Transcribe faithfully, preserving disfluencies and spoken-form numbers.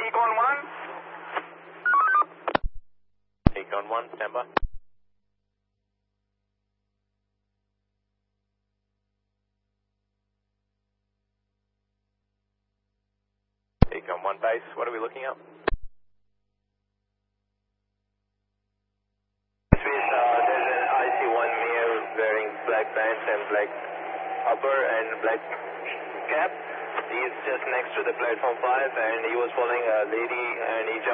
Recon one. Recon one, stand by. Recon one base, what are we looking at? Uh, there's an I C one male wearing black pants and black upper and black cap. He's just next to the platform five and he was following a lady and he jumped.